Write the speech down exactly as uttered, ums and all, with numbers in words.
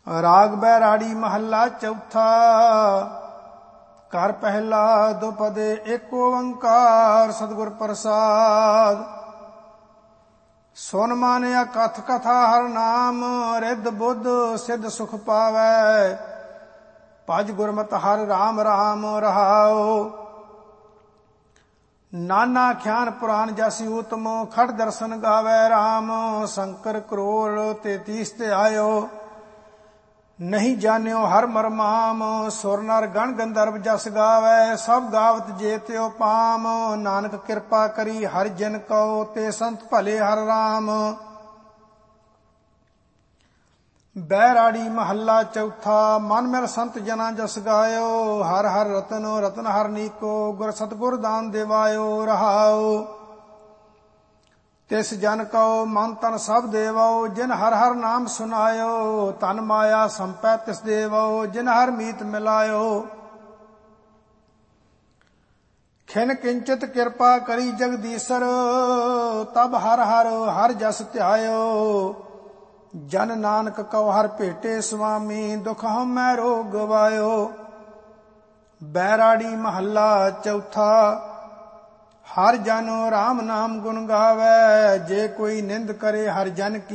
ਰਾਗ ਬੈਰਾੜੀ ਮਹੱਲਾ ਚੌਥਾ। ਘਰ ਪਹਿਲਾ ਦੁਪਦੇ ਏਕ ਓੰਕਾਰ ਸਤਿਗੁਰ ਪ੍ਰਸਾਦ। ਸੁਨ ਮਾਨਿਆ ਕਥ ਕਥਾ ਹਰ ਨਾਮ ਰਿੱਧ ਬੁੱਧ ਸਿੱਧ ਸੁਖ ਪਾਵੈ। ਭਜ ਗੁਰਮਤਿ ਹਰਿ ਰਾਮ ਰਾਮ ਰਹਾਉ। ਨਾਨਾ ਖਿਆਨ ਪੁਰਾਨ ਜਸੀ ਊਤਮ ਖੜ ਦਰਸ਼ਨ ਗਾਵੈ ਰਾਮ। ਸ਼ੰਕਰ ਕਰੋੜ ਤੇਤੀਸ ਤੇ ਆਇਓ ਨਹੀਂ ਜਾਣਿਓ ਹਰ ਮਰਮਾਮ। ਸੁਰ ਨਰ ਗਣ ਗੰਧਰਵ ਜਸ ਗਾਵੈ ਸਭ ਗਾਵਤ ਜੇ ਤਿਉ ਪਾਮ। ਨਾਨਕ ਕਿਰਪਾ ਕਰੀ ਹਰਿ ਜਨ ਕਉ ਤੇ ਸੰਤ ਭਲੇ ਹਰਿ ਰਾਮ। ਬੈਰਾੜੀ ਮਹੱਲਾ ਚੌਥਾ। ਮਨ ਮਿਲ ਸੰਤ ਜਨਾ ਜਸ ਗਾਇਓ ਹਰ ਹਰ ਰਤਨ ਰਤਨ ਹਰ ਨੀਕੋ। ਗੁਰ ਸਤਿਗੁਰ ਦਾਨ ਦੇਵਾਇਓ ਰਹਾਉ। ਤਿਸ ਜਨ ਕਉ ਮਨ ਤਨ ਸਭ ਦੇਵੋ ਜਿਨ ਹਰ ਹਰ ਨਾਮ ਸੁਨਾਇਓ। ਤਨ ਮਾਇਆ ਸੰਪੈ ਤਿਸ ਦੇਵੋ ਜਿਨ ਹਰ ਮੀਤ ਮਿਲਾਇਓ। ਖਿਨ ਕਿੰਚਿਤ ਕਿਰਪਾ ਕਰੀ ਜਗਦੀਸ਼ਰ ਤਬ ਹਰ ਹਰ ਹਰ ਜਸ ਧਿਆਇਓ। ਜਨ ਨਾਨਕ ਕਉ ਹਰ ਭੇਟੇ ਸੁਆਮੀ ਦੁਖ ਹਉਮੈ ਰੋਗ ਗਵਾਇਓ। ਬੈਰਾੜੀ ਮਹੱਲਾ ਚੌਥਾ। ਹਰ ਜਨ ਰਾਮ ਨਾਮ ਗੁਣ ਗਾਵੈ ਜੇ ਕੋਈ ਨਿੰਦ ਕਰੇ ਹਰ ਜਨ ਕੀ।